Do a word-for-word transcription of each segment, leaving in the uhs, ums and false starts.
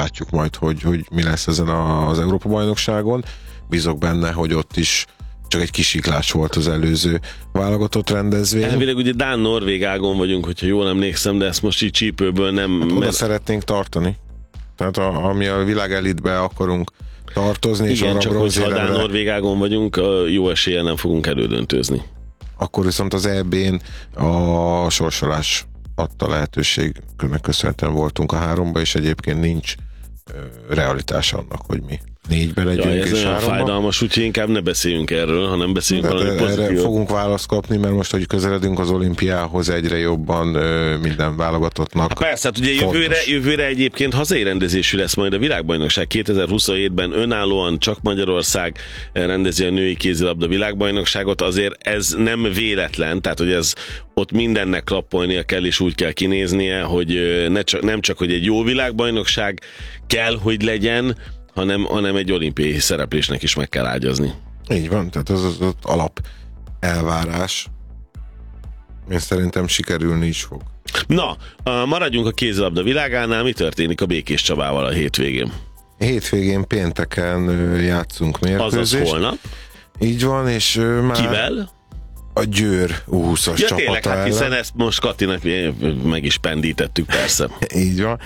meglátjuk majd, hogy, hogy mi lesz ezen az Európa-bajnokságon. Bízok benne, hogy ott is csak egy kisiklás volt az előző válogatott rendezvény. Elvileg ugye Dán-Norvég ágon vagyunk, hogyha jól emlékszem, de ezt most így csípőből nem... Hát oda mert... szeretnénk tartani. Tehát a, ami a világ elitbe akarunk tartozni. Igen, és arra csak hogyha Dán-Norvég ágon vagyunk, jó eséllyel nem fogunk elődöntőzni. Akkor viszont az é bén a sorsolás adta lehetőségnek köszönhetően voltunk a háromba, és egyébként nincs realitás annak, hogy mi négybe legyünk, ja, ez és háromba. Fájdalmas, úgyhogy inkább ne beszéljünk erről, hanem beszéljünk de valami pozitív. Erre fogunk választ kapni, mert most, hogy közeledünk az olimpiához, egyre jobban ö, minden válogatottnak. Há persze, hát ugye jövőre, jövőre egyébként hazai rendezésű lesz majd a világbajnokság. kétezer-huszonhétben önállóan csak Magyarország rendezi a női kézilabda világbajnokságot, azért ez nem véletlen, tehát hogy ez ott mindennek klappolnia kell, és úgy kell kinéznie, hogy ne csak, nem csak, hogy egy jó világbajnokság kell, hogy legyen, hanem, hanem egy olimpiai szereplésnek is meg kell ágyazni. Így van, tehát az az, az alap elvárás. Én szerintem sikerülni is fog. Na, maradjunk a kézilabda világánál, mi történik a Békés Csabával a hétvégén? Hétvégén pénteken játszunk mérkőzést. Azaz holnap. Így van, és már... Kivel? A Győr U húszas ja, csapata tényleg, hát hiszen ezt most Katinak meg is pendítettük, persze. Így van.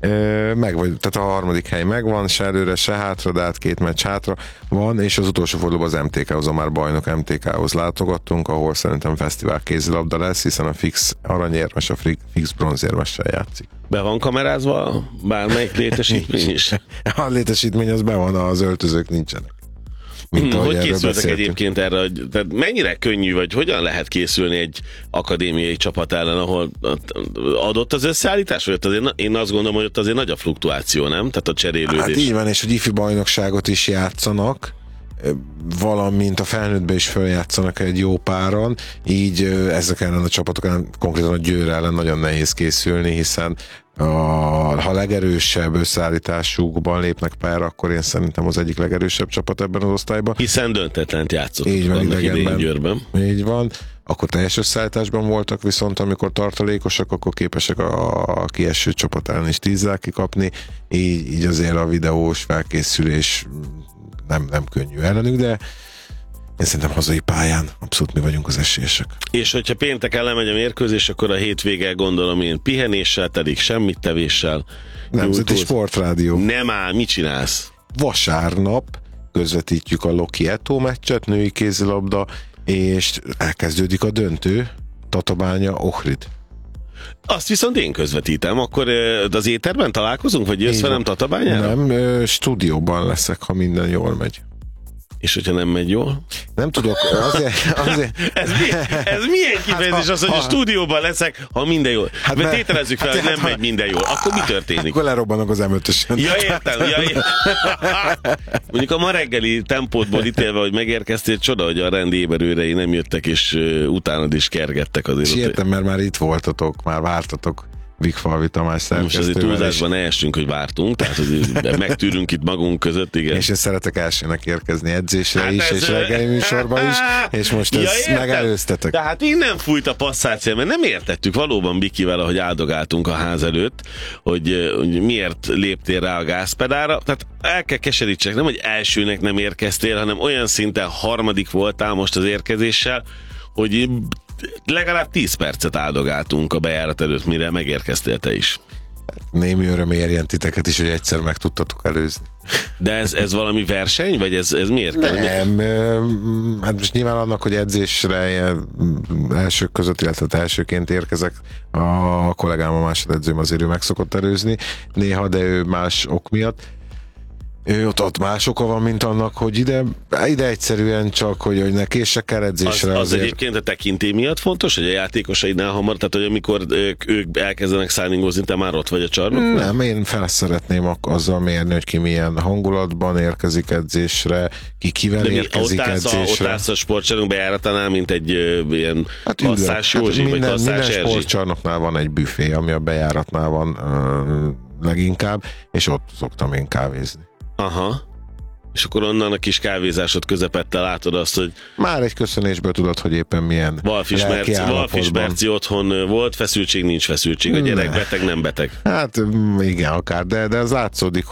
Meg vagy, tehát a harmadik hely megvan, se előre, se hátra, de hát két meccs hátra van, és az utolsó fordulóban az em té ká-hoz, a már bajnok em té ká-hoz látogattunk, ahol szerintem fesztivál kézilabda lesz, hiszen a fix aranyérmes, a fix bronzérmessel játszik. Be van kamerázva bármelyik létesítmény is? A létesítmény az be van, az öltözők nincsenek. Mint hogy készültek egyébként erre, hogy, tehát mennyire könnyű, vagy hogyan lehet készülni egy akadémiai csapat ellen, ahol adott az összeállítás, vagy ott azért, én azt gondolom, hogy ott azért nagy a fluktuáció, nem? Tehát a cserélődés. Hát így van, és hogy ifi bajnokságot is játszanak, valamint a felnőttbe is feljátszanak egy jó páron, így ezek ellen a csapatok ellen, konkrétan a Győr ellen nagyon nehéz készülni, hiszen a, ha legerősebb összeállításukban lépnek pályára, akkor én szerintem az egyik legerősebb csapat ebben az osztályban. Hiszen döntetlent játszott. Így van, idegenben. Győrben. Így van. Akkor teljes összeállításban voltak, viszont amikor tartalékosak, akkor képesek a kieső csapat ellen is tízzel kikapni, így, így azért a videós felkészülés nem, nem könnyű ellenük, de én szerintem hazai pályán abszolút mi vagyunk az esélyesek. És hogyha pénteken lemegy a mérkőzés, akkor a hétvége gondolom én pihenéssel, telik semmit tevéssel. Nemzeti Sportrádió. Nem áll, mit csinálsz? Vasárnap közvetítjük a Loki Eto meccset, női kézilabda, és elkezdődik a döntő, Tatabánya Ohrid. Azt viszont én közvetítem, akkor az éterben találkozunk, vagy jössz velem Tatabányára? Nem, stúdióban leszek, ha minden jól megy. És hogyha nem megy jól? Nem tudok, azért... azért... ez, mi, ez milyen kifejezés hát, az, hogy ha, a stúdióban leszek, ha minden jól? Hát mert tételezzük fel, hát, hogy nem hát, megy minden jól. Akkor mi történik? Akkor lerobbanok az em ötösen. Ja, értem. Ja, értem. Mondjuk a ma reggeli tempótból ítélve, hogy megérkeztél, csoda, hogy a rendi éberőrei nem jöttek, és uh, utánad is kergettek azért. És értem, mert már itt voltatok, már vártatok. Vigfalvi Tamás szerkesztővel. Most azért túlzásban ne essünk, hogy vártunk, tehát azért megtűrünk itt magunk között, igen. És én szeretek elsőnek érkezni edzésre hát is, és reggeli műsorban is, és most ja, ezt értem. Megelőztetek. Tehát innen fújt a passzáció, mert nem értettük valóban Bikivel, ahogy áldogáltunk a ház előtt, hogy, hogy miért léptél rá a gázpedára. Tehát el kell keserítsek, nem, hogy elsőnek nem érkeztél, hanem olyan szinten harmadik voltál most az érkezéssel, hogy legalább tíz percet áldogáltunk a bejárat előtt, mire megérkeztél te is. Némi öröm érjen titeket is, hogy egyszer meg tudtatok előzni. De ez, ez valami verseny, vagy ez, ez miért? Nem, hát most nyilván annak, hogy edzésre elsők között, illetve elsőként érkezek, a kollégám, a másodedzőm azért ő meg szokott előzni néha, de ő más ok miatt. Ő ott, ott más oka van, mint annak, hogy ide, ide egyszerűen csak, hogy, hogy ne késsek el edzésre. Az, az azért... egyébként a tekintély miatt fontos, hogy a játékosaidnál hamar, tehát hogy amikor ők, ők elkezdenek szállningozni, te már ott vagy a csarnokban? Nem, én fel szeretném azzal mérni, hogy ki milyen hangulatban érkezik edzésre, ki kivel mi, érkezik ott edzésre. A, ott állsz a sportcsarnok bejáratánál, mint egy ö, ilyen hát Kasszás Józsi, hát minden, vagy Kasszás Erzsi. Minden sportcsarnoknál van egy büfé, ami a bejáratnál van ö, leginkább, és ott szoktam én kávézni. Aha. És akkor onnan a kis kávézásod közepette látod azt, hogy... Már egy köszönésből tudod, hogy éppen milyen Valfis Merci otthon volt, feszültség, nincs feszültség. A gyerek beteg, nem beteg. Hát igen, akár, de, de az látszódik,